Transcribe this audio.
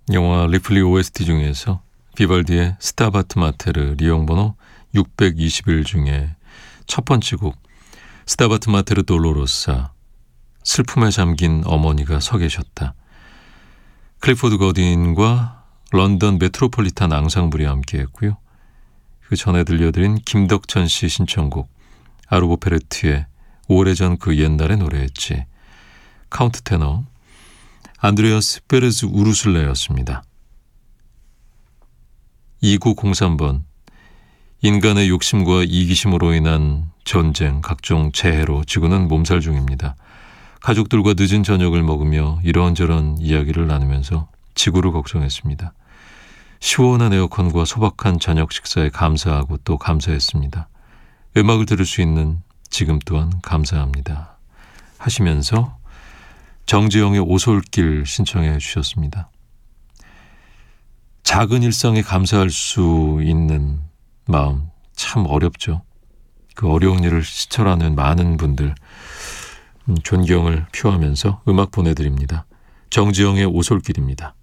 영화 리플리 OST 중에서 비발디의 스타바트 마테르 리용번호 621 중에 첫 번째 곡 스타바트 마테르 돌로로사, 슬픔에 잠긴 어머니가 서 계셨다. 클리포드 거딘과 런던 메트로폴리탄 앙상블이 함께했고요. 그 전에 들려드린 김덕천 씨 신청곡 아르보 페레트의 오래전 그 옛날의 노래였지, 카운트 테너 안드레아스 페레즈 우르슬레였습니다. 2903번, 인간의 욕심과 이기심으로 인한 전쟁, 각종 재해로 지구는 몸살 중입니다. 가족들과 늦은 저녁을 먹으며 이런저런 이야기를 나누면서 지구를 걱정했습니다. 시원한 에어컨과 소박한 저녁 식사에 감사하고 또 감사했습니다. 음악을 들을 수 있는 지금 또한 감사합니다 하시면서 정지영의 오솔길 신청해 주셨습니다. 작은 일상에 감사할 수 있는 마음 참 어렵죠. 그 어려운 일을 실천하는 많은 분들 존경을 표하면서 음악 보내드립니다. 정지영의 오솔길입니다.